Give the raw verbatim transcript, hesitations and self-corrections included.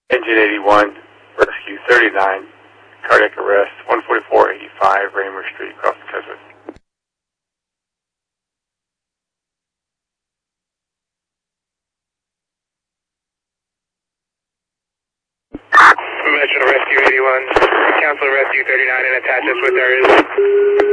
Engine eighty-one, rescue thirty-nine, cardiac arrest, one forty-four eighty-five Raymer Street, Crossing Keswick. Conventional rescue eighty-one, cancel rescue thirty-nine and attach us with our